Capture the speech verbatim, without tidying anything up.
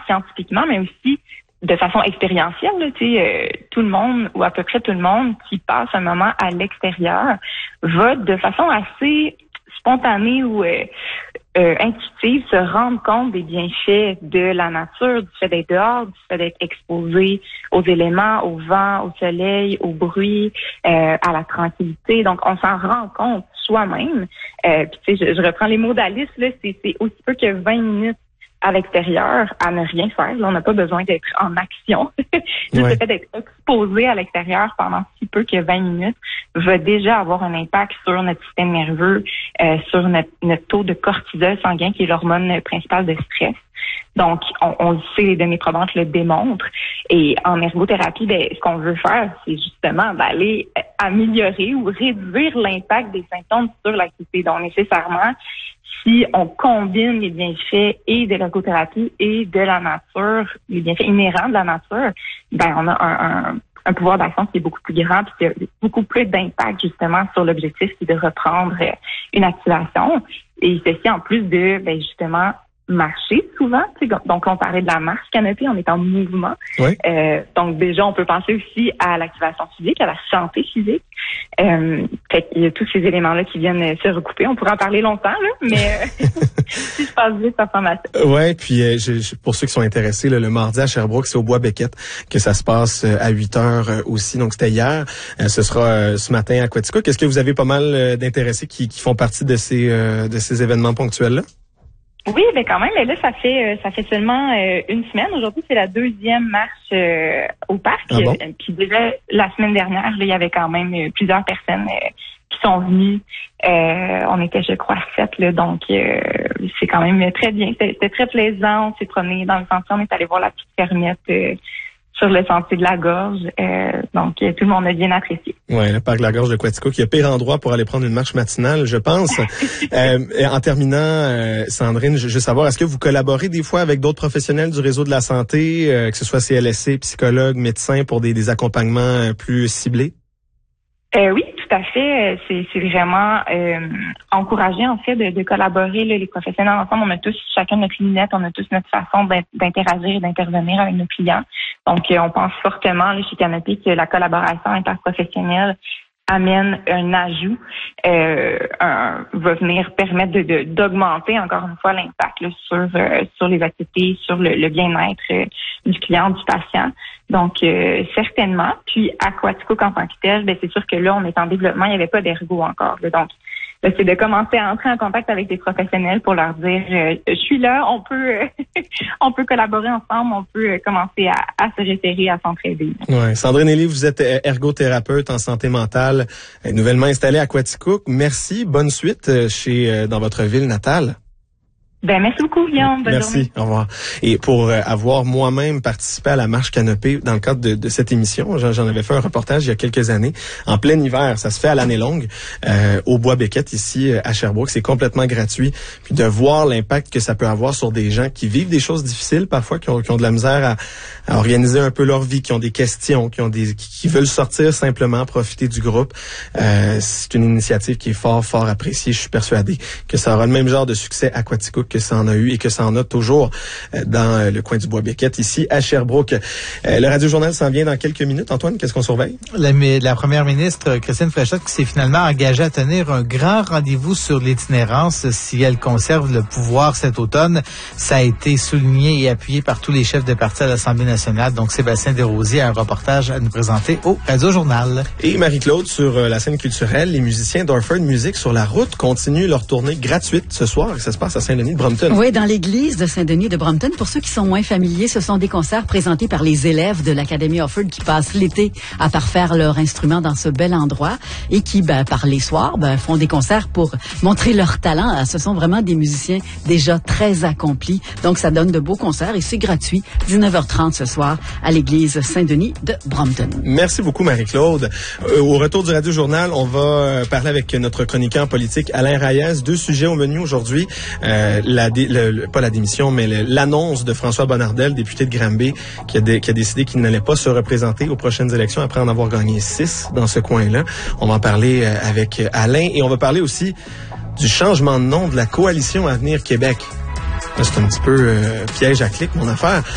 scientifiquement, mais aussi de façon expérientielle. Là, tu sais, euh, tout le monde, ou à peu près tout le monde, qui passe un moment à l'extérieur, va de façon assez spontanée ou euh, euh, intuitive se rendre compte des bienfaits de la nature, du fait d'être dehors, du fait d'être exposé aux éléments, au vent, au soleil, au bruit, euh, à la tranquillité. Donc, on s'en rend compte soi-même. Euh, puis, tu sais, je, je reprends les mots d'Alice, là, c'est, c'est aussi peu que vingt minutes à l'extérieur, à ne rien faire. Là, on n'a pas besoin d'être en action. Juste ouais. Le fait d'être exposé à l'extérieur pendant si peu que vingt minutes va déjà avoir un impact sur notre système nerveux, euh, sur notre, notre taux de cortisol sanguin, qui est l'hormone principale de stress. Donc, on, on le sait, les données probantes le démontrent. Et en ergothérapie, ben, ce qu'on veut faire, c'est justement d'aller améliorer ou réduire l'impact des symptômes sur l'activité. Donc, nécessairement, si on combine les bienfaits et de l'ergothérapie et de la nature, les bienfaits inhérents de la nature, ben on a un, un, un pouvoir d'action qui est beaucoup plus grand, puis qui a beaucoup plus d'impact justement sur l'objectif, qui est de reprendre une activation. Et ceci en plus de ben justement marcher souvent. Donc, on parlait de la marche canopée, on est en mouvement. Oui. Euh, donc, déjà, on peut penser aussi à l'activation physique, à la santé physique. Euh, fait qu'il y a tous ces éléments-là qui viennent se recouper. On pourrait en parler longtemps, là, mais euh, si je passe vite, ça ressemble à ça. Oui, puis euh, je, pour ceux qui sont intéressés, là, le mardi à Sherbrooke, c'est au Bois Beckett que ça se passe euh, à huit heures euh, aussi. Donc, c'était hier. Euh, ce sera euh, ce matin à Quaticook. Est-ce que vous avez pas mal euh, d'intéressés qui, qui font partie de ces, euh, de ces événements ponctuels-là? Oui, mais quand même, là, ça fait ça fait seulement euh, une semaine. Aujourd'hui, c'est la deuxième marche euh, au parc. Ah bon? Puis déjà, la semaine dernière, là, il y avait quand même euh, plusieurs personnes euh, qui sont venues. Euh, on était, je crois, sept, là, donc euh, c'est quand même très bien. C'était, c'était très plaisant. On s'est promené dans le sentier. On est allé voir la petite fermette euh, sur le sentier de la Gorge. Euh, donc, tout le monde a bien apprécié. Oui, le parc de la Gorge de Quaticook, qui est pire endroit pour aller prendre une marche matinale, je pense. euh, en terminant, euh, Sandrine, je, je veux savoir, est-ce que vous collaborez des fois avec d'autres professionnels du réseau de la santé, euh, que ce soit C L S C, psychologues, médecins, pour des, des accompagnements plus ciblés? Euh, oui, tout à fait. C'est, c'est vraiment euh, encouragé, en fait, de, de collaborer, là, les professionnels ensemble. On a tous chacun notre lunette, on a tous notre façon d'interagir et d'intervenir avec nos clients. Donc, euh, on pense fortement là, chez Canopée que la collaboration interprofessionnelle amène un ajout, euh, un, va venir permettre de, de, d'augmenter encore une fois l'impact là, sur euh, sur les activités, sur le, le bien-être euh, du client, du patient. Donc, euh, certainement. Puis, à Quaticook en tant que tel, ben, c'est sûr que là, on est en développement, il n'y avait pas d'ergo encore. Là, donc, là, c'est de commencer à entrer en contact avec des professionnels pour leur dire, euh, je suis là, on peut euh, on peut collaborer ensemble, on peut euh, commencer à, à se référer, à s'entraider. Ouais. Sandrine Elie, vous êtes ergothérapeute en santé mentale, nouvellement installée à Quaticook. Merci, bonne suite chez dans votre ville natale. Ben, merci beaucoup, Guillaume. Bonne Merci, journée. Au revoir. Et pour euh, avoir moi-même participé à la marche canopée dans le cadre de, de cette émission, j'en, j'en avais fait un reportage il y a quelques années, en plein hiver, ça se fait à l'année longue, euh, au Bois Beckett, ici à Sherbrooke, c'est complètement gratuit. Puis de voir l'impact que ça peut avoir sur des gens qui vivent des choses difficiles parfois, qui ont, qui ont de la misère à, à organiser un peu leur vie, qui ont des questions, qui ont des qui, qui veulent sortir simplement, profiter du groupe. Euh, c'est une initiative qui est fort, fort appréciée. Je suis persuadé que ça aura le même genre de succès à Quaticook que ça en a eu et que ça en a toujours dans le coin du Bois Beckett, ici à Sherbrooke. Le Radio-Journal s'en vient dans quelques minutes. Antoine, qu'est-ce qu'on surveille? La, la première ministre, Christine Fréchette, qui s'est finalement engagée à tenir un grand rendez-vous sur l'itinérance si elle conserve le pouvoir cet automne. Ça a été souligné et appuyé par tous les chefs de parti à l'Assemblée nationale. Donc, Sébastien Desrosiers a un reportage à nous présenter au Radio-Journal. Et Marie-Claude, sur la scène culturelle, les musiciens d'Orford Music sur la route continuent leur tournée gratuite ce soir. Ça se passe à Saint-Denis de Brompton. Oui, dans l'église de Saint-Denis de Brompton. Pour ceux qui sont moins familiers, ce sont des concerts présentés par les élèves de l'Académie Orford qui passent l'été à parfaire leur instrument dans ce bel endroit et qui, ben, par les soirs, ben, font des concerts pour montrer leur talent. Ce sont vraiment des musiciens déjà très accomplis. Donc, ça donne de beaux concerts et c'est gratuit. dix-neuf heures trente ce soir à l'église Saint-Denis de Brompton. Merci beaucoup, Marie-Claude. Euh, au retour du Radio-Journal, on va euh, parler avec notre chroniqueur politique Alain Reyes. Deux sujets au menu aujourd'hui. Euh, la dé- le, le, pas la démission, mais le, l'annonce de François Bonnardel, député de Granby, qui a, dé, qui a décidé qu'il n'allait pas se représenter aux prochaines élections après en avoir gagné six dans ce coin-là. On va en parler euh, avec Alain et on va parler aussi du changement de nom de la coalition Avenir Québec. C'est un petit peu euh, piège à clic, mon affaire.